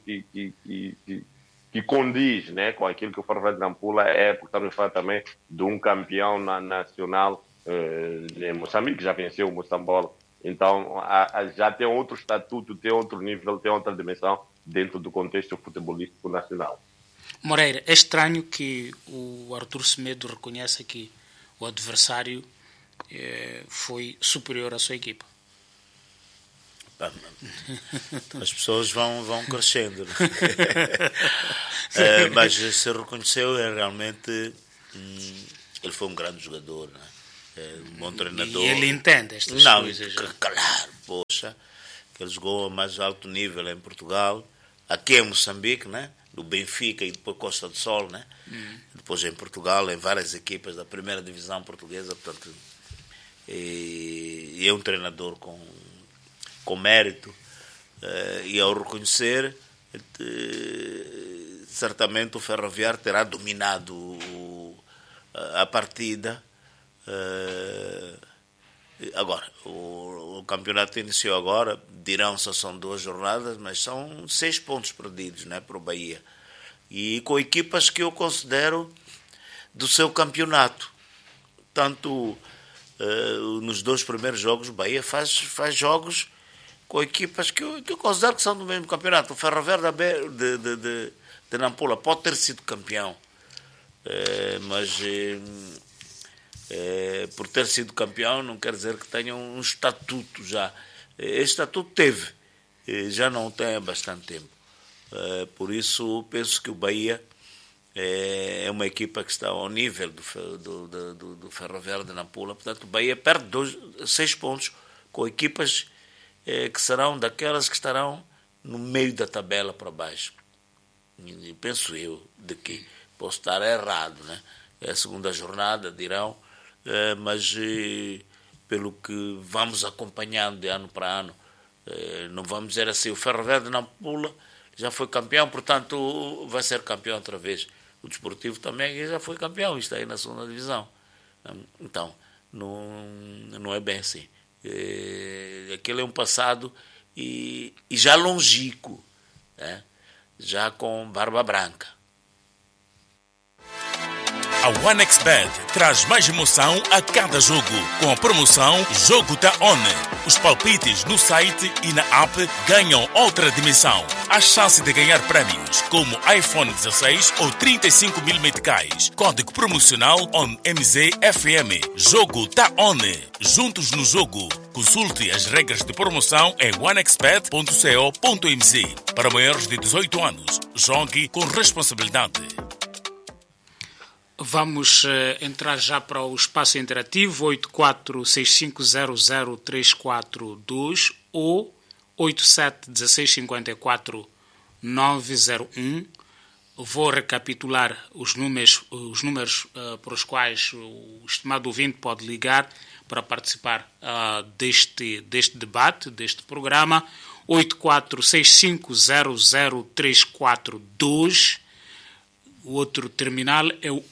que condiz, né, com aquilo que o Ferroviário de Nampula porque estamos a falar também de um campeão nacional em Moçambique, já venceu o Moçambola. Então, já tem outro estatuto, tem outro nível, tem outra dimensão dentro do contexto futebolístico nacional. Moreira, é estranho que o Artur Semedo reconheça que o adversário foi superior à sua equipa. As pessoas vão crescendo. Né? Mas se reconheceu, realmente ele foi um grande jogador, né? Um bom treinador. E ele entende estas coisas. Claro, poxa, que ele jogou a mais alto nível em Portugal, aqui em Moçambique, né? Do Benfica e depois Costa do Sol, né? Depois em Portugal, em várias equipas da primeira divisão portuguesa, portanto, e é um treinador com mérito, e ao reconhecer, certamente o Ferroviário terá dominado a partida. Agora, o campeonato iniciou agora, dirão só são 2 jornadas, mas são 6 pontos perdidos, né, para o Bahia. E com equipas que eu considero do seu campeonato. Tanto nos 2 primeiros jogos, o Bahia faz jogos com equipas que eu considero que são do mesmo campeonato. O Ferroviário de Nampula pode ter sido campeão, mas por ter sido campeão não quer dizer que tenha um estatuto já. Este estatuto teve, já não tem há bastante tempo. Por isso penso que o Bahia é uma equipa que está ao nível do Ferroviário de Nampula. Portanto, o Bahia perde 6 pontos com equipas que serão daquelas que estarão no meio da tabela para baixo. E penso eu de que posso estar errado, né? É a segunda jornada, dirão, mas pelo que vamos acompanhando de ano para ano, não vamos dizer assim, o Ferroviário de Nampula já foi campeão, portanto vai ser campeão outra vez. O Desportivo também já foi campeão, está aí na segunda divisão. Então, não é bem assim. Aquele é um passado e já longínquo, né? Já com barba branca. A OneXBet traz mais emoção a cada jogo, com a promoção Jogo Tá On. Os palpites no site e na app ganham outra dimensão. A chance de ganhar prémios como iPhone 16 ou 35 mil meticais. Código promocional ONMZFM. Jogo Tá On. Juntos no jogo. Consulte as regras de promoção em onexbet.co.mz. Para maiores de 18 anos, jogue com responsabilidade. Vamos entrar já para o espaço interativo 8465003442 ou 871654-901. Vou recapitular os números para os quais o estimado ouvinte pode ligar para participar deste debate, deste programa. 8465003442. O outro terminal é o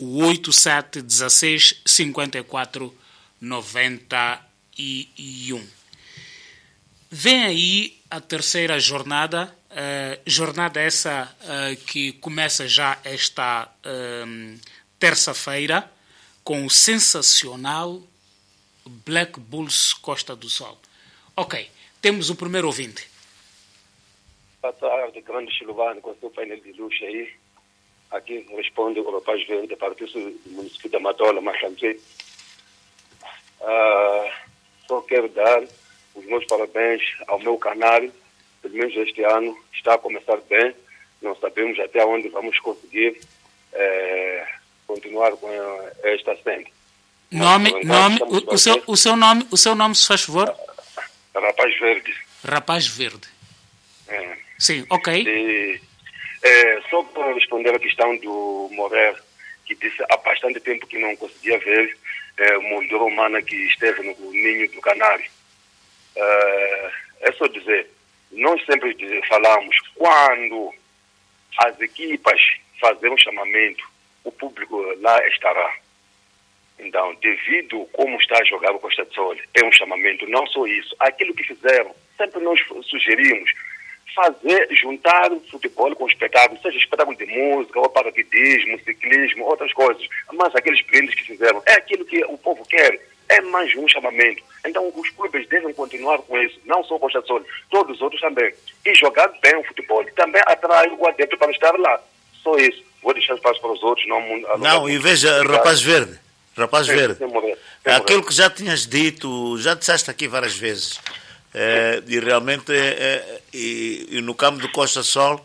87165491. Vem aí a terceira jornada, jornada essa que começa já esta terça-feira com o sensacional Black Bulls Costa do Sol. Ok, temos o primeiro ouvinte. Boa tarde, grande Silvano, com o seu painel de luxo aí. Aqui responde o rapaz Verde, partido do município da Matola, Machanté. Só quero dar os meus parabéns ao meu canal. Pelo menos este ano está a começar bem. Não sabemos até onde vamos conseguir continuar com esta série. O seu nome, se faz favor? Rapaz Verde. Rapaz Verde. Sim, ok. Só para responder a questão do Morer, que disse há bastante tempo que não conseguia ver o moldura humana que esteve no ninho do canário. É só dizer, nós sempre falamos, quando as equipas fazerem um chamamento, o público lá estará. Então, devido como está a jogar o Costa do Sol, é um chamamento, não só isso. Aquilo que fizeram, sempre nós sugerimos, juntar futebol com espetáculo, seja espetáculo de música, ou paraquedismo, ciclismo, outras coisas. Mas aqueles brindes que fizeram, é aquilo que o povo quer, é mais um chamamento. Então os clubes devem continuar com isso, não só o Costa do Sol, todos os outros também. E jogar bem o futebol, também atrai o adepto para estar lá. Só isso. Vou deixar espaço para os outros. Não, e veja, Rapaz Verde, aquilo que já tinhas dito, já disseste aqui várias vezes. E realmente, e no campo do Costa Sol,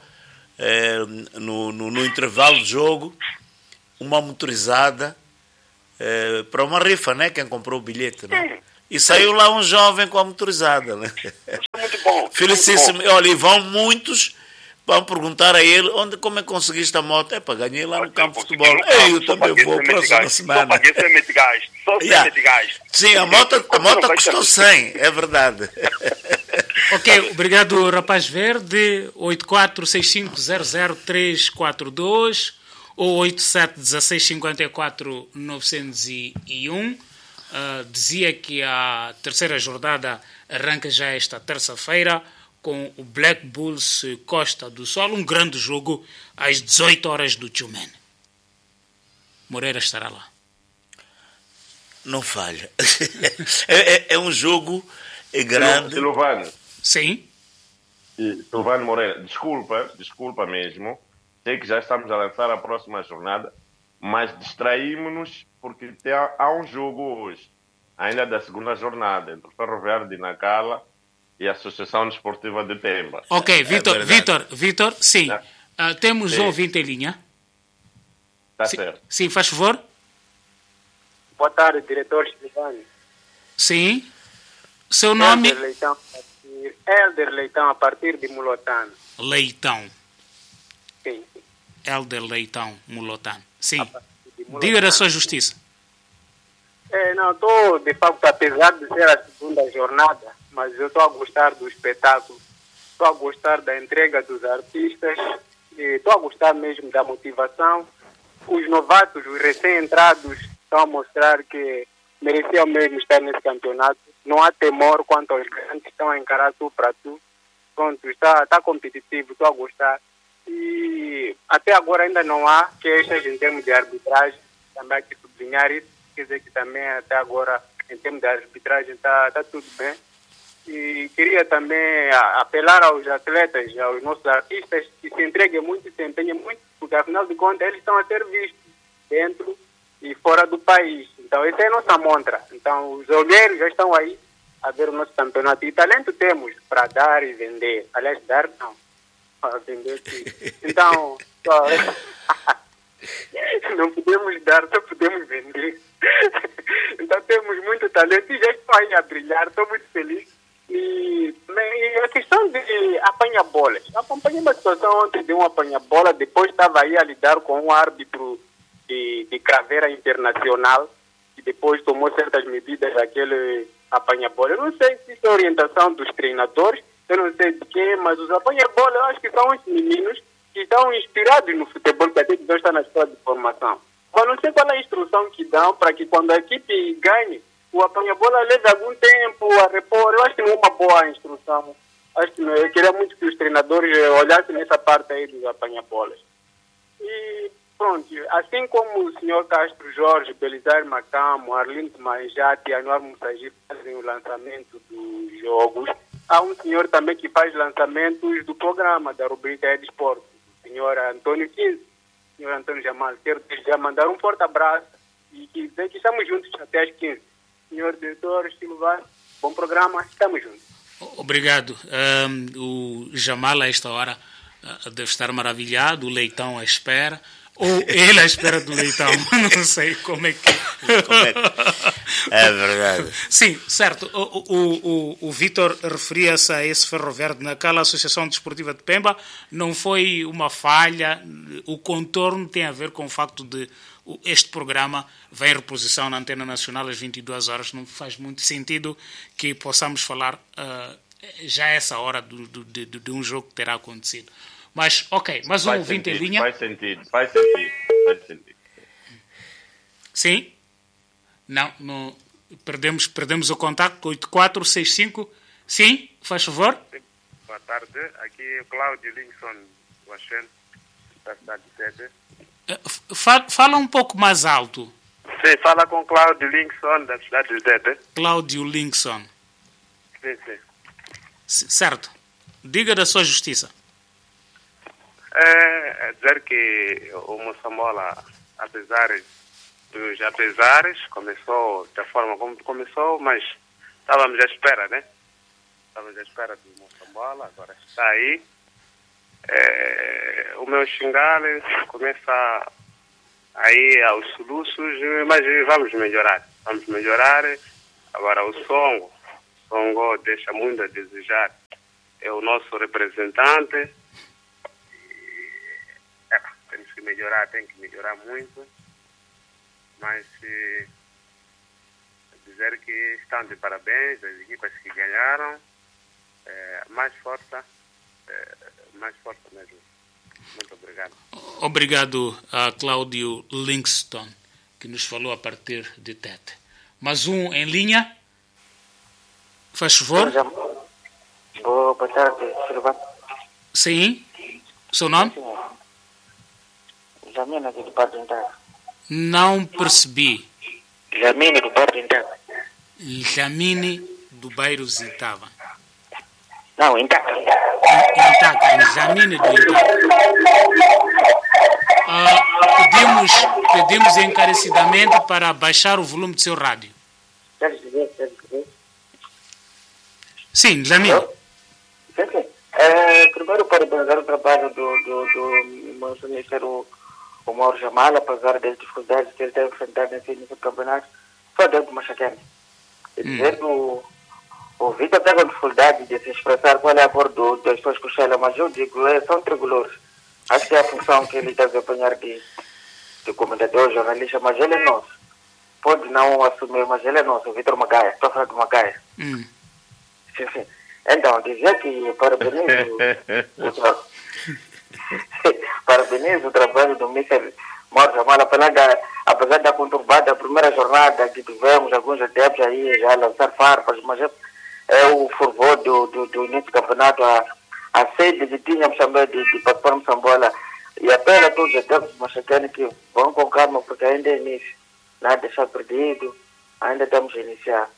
no intervalo de jogo, uma motorizada para uma rifa, né? Quem comprou o bilhete, né? E saiu lá um jovem com a motorizada, né? Muito bom. Felicíssimo. Olha, e vão muitos, vão perguntar a ele como é que conseguiste a moto. Ganhei lá no campo de futebol. Eu também vou próxima semana. Só paguei semente de gás. Só semente de gás. Sim, a moto custou 100, é verdade. Ok, obrigado, Rapaz Verde. 8465000342 ou 871654-901. Dizia que a terceira jornada arranca já esta terça-feira com o Black Bulls Costa do Sol, um grande jogo às 18 horas do Tchumene. Moreira estará lá. Não falha. É um jogo grande. Silvano. Sim. Silvano Moreira, desculpa mesmo. Sei que já estamos a lançar a próxima jornada, mas distraímos-nos porque há um jogo hoje, ainda da segunda jornada, entre o Ferroviário de Nacala e a Associação Desportiva de Pemba. Ok, Vitor, sim. Temos um ouvinte em linha. Está certo. Sim, faz favor. Boa tarde, diretor Silvano. Sim. Seu nome? Helder Leitão, a partir de Mulotano. Leitão. Sim. Helder Leitão, Mulotano. Sim. Diga da sua justiça. Não, estou, de facto, apesar de ser a segunda jornada, mas eu estou a gostar do espetáculo, estou a gostar da entrega dos artistas, estou a gostar mesmo da motivação. Os novatos, os recém-entrados, estão a mostrar que mereciam mesmo estar nesse campeonato. Não há temor quanto aos grandes, estão a encarar tu para tu. Pronto, está competitivo, estou a gostar. E até agora ainda não há queixas em termos de arbitragem, também há que sublinhar isso, quer dizer que também até agora, em termos de arbitragem, está tudo bem. E queria também apelar aos atletas, aos nossos artistas, que se entreguem muito e se empenhem muito, porque afinal de contas eles estão a ser vistos dentro e fora do país. Então essa é a nossa montra. Então os olheiros já estão aí a ver o nosso campeonato. E talento temos para dar e vender. Aliás, dar não. Para vender sim. Então, não podemos dar, só podemos vender. Então temos muito talento e já estão aí a brilhar. Estou muito feliz. E a questão de apanha-bolas. Acompanhei uma situação ontem de um apanha-bola, depois estava aí a lidar com um árbitro de craveira internacional e depois tomou certas medidas daquele apanha-bola. Eu não sei se isso é orientação dos treinadores, eu não sei de quê, mas os apanha-bola eu acho que são os meninos que estão inspirados no futebol, que até que estão na escola de formação. Mas não sei qual é a instrução que dão para que quando a equipe ganhe, o apanha-bola leve algum tempo a repor. Eu acho que não é uma boa instrução. Acho que não. Eu queria muito que os treinadores olhassem nessa parte aí dos apanha-bolas. E pronto, assim como o senhor Castro Jorge, Belisário Macamo, Arlindo Manjate e Anuar Mussagir fazem o lançamento dos jogos, há um senhor também que faz lançamentos do programa, da rubrica de esporte, o senhor Antônio Quinze, o senhor Antônio Jamal. Quero já mandar um forte abraço e dizer que estamos juntos até às 15. Senhor diretor Silva, bom programa, estamos juntos. Obrigado. O Jamal, a esta hora, deve estar maravilhado, o Leitão à espera, ou ele à espera do Leitão, não sei como é que... É verdade. Sim, certo. O Vítor referia-se a esse Ferroviário de Nacala, a Associação Desportiva de Pemba, não foi uma falha, o contorno tem a ver com o facto de este programa vai em reposição na Antena Nacional às 22 horas, não faz muito sentido que possamos falar já a essa hora de um jogo que terá acontecido. Mas, ok, mais um ouvinte em linha. Faz sentido. Sim? Não perdemos o contacto, 8465. Sim, faz favor. Boa tarde, aqui é Cláudio Linkson, Washington, da cidade de Tete. Fala um pouco mais alto. Sim, fala com Cláudio Linkson, da cidade de Tete. Cláudio Linkson. Sim. Certo. Diga da sua justiça. É dizer que o Moçambola, apesar dos apesares, começou da forma como começou, mas estávamos à espera, né? estamos à espera do Moçambola, agora está aí. O meu xingale começa aí aos soluços, mas vamos melhorar. Agora o Songo deixa muito a desejar. É o nosso representante. Temos que melhorar, tem que melhorar muito. Mas dizer que estão de parabéns as equipas que ganharam. Mais força mesmo. Muito obrigado. Obrigado a Cláudio Livingston, que nos falou a partir de Tete. Mais um em linha. Faz favor. Boa tarde, Silvano. Sim. Seu nome? Jamina do Bar de Intaca. Não percebi. Jamine do Bar de Intaca. Jamine do bairro Zitava. Não, Intaca. Intaca, Jamine do Intaca. Pedimos encarecidamente para baixar o volume do seu rádio. Queres dizer? Sim, Jamine. Sim. Primeiro, parabenizar o trabalho do nosso ministro, o Mauro Jamal, apesar das dificuldades que ele tem enfrentado nesse início do campeonato, só dentro do Machacane. Dizer que o Vitor está com dificuldade de se expressar qual é a cor das pessoas que o mas eu digo, são tricolores. Acho que é a função que ele está a desempenhar de comentador, jornalista, mas ele é nosso. Pode não assumir, mas ele é nosso, o Vitor Magaia. Estou falando de Magaia. Sim. Então, dizer que parabenizo o trabalho do Mr. Mauro Jamal, apesar da conturbada primeira jornada que tivemos, alguns adeptos aí já lançar farpas, mas é o fervor do início do campeonato, a sede que tínhamos também de participar no Moçambola, e apelo a todos os adeptos do Machacane que vão com calma, porque ainda é início, nada deixar perdido, ainda estamos a iniciar.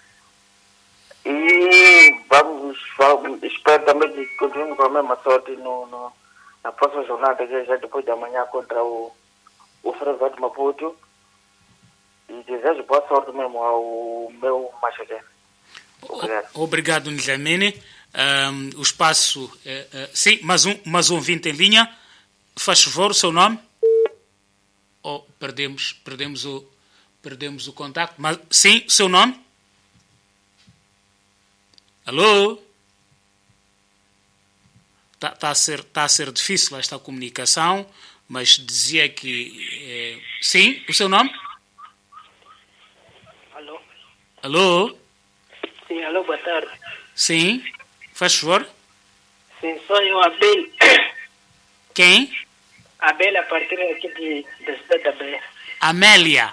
E espero também que continuemos com a mesma sorte na próxima jornada, que é já depois da manhã, contra o Freire de Maputo. E desejo boa sorte mesmo ao meu Machacane. Obrigado, Njamene. O espaço... sim, mais um 20 em linha. Faz favor, o seu nome? Perdemos o contacto. Mas, sim, o seu nome? Alô? Está a ser difícil esta comunicação, mas dizia que... sim, o seu nome? Alô? Alô? Sim, alô, boa tarde. Sim, faz favor. Sim, sou eu, Abel. Quem? Abel, a partir aqui da cidade da Beira. Amélia.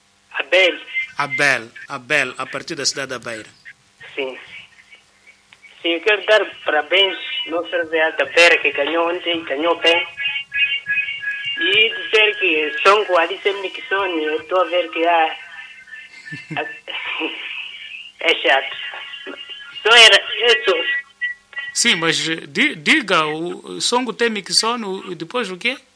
Abel, a partir da cidade da Beira. Sim. Sim, eu quero dar parabéns ao nosso da Beira que ganhou ontem, ganhou bem. E dizer que Songo ali sempre que sonho, eu estou a ver que é chato. Só era isso. Sim, mas diga, o Songo tem Mixon e depois o quê?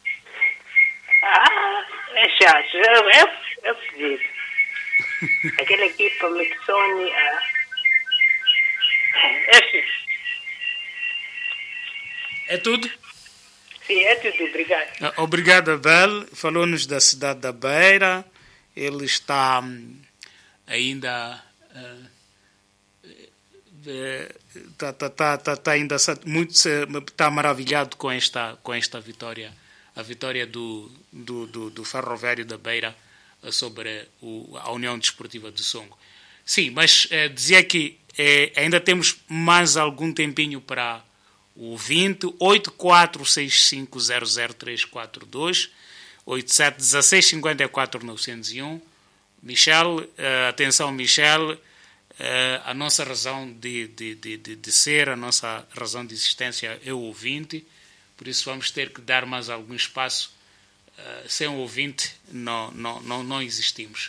É chato, é fodido. Aquela equipa Mixon é tudo? Sim, é tudo, obrigado. Obrigado, Abel. Falou-nos da cidade da Beira. Ele está ainda... Está ainda muito maravilhado com esta vitória, a vitória do Ferroviário da Beira sobre a União Desportiva do Songo. Sim, mas dizia que ainda temos mais algum tempinho para o 20 8465000342 87 16 54 901. Michel, atenção Michel, a nossa razão de ser, a nossa razão de existência é o ouvinte, por isso vamos ter que dar mais algum espaço. Sem o ouvinte não existimos.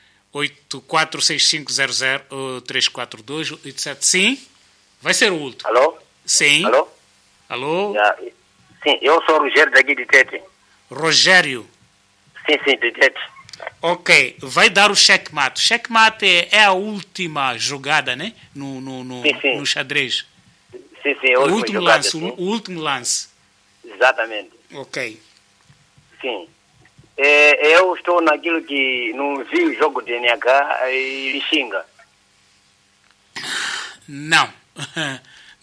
8465000342 87. Sim, vai ser o último. Alô? Sim. Alô? Sim, eu sou o Rogério daqui de Tete. Rogério? Sim, de Tete. Ok, vai dar o checkmate. Checkmate é a última jogada, né? Sim. No xadrez. Sim, é a O última último jogada, lance, sim. o último lance. Exatamente. Ok. Sim. Eu estou naquilo que não vi o jogo de NH e Lixinga. Não.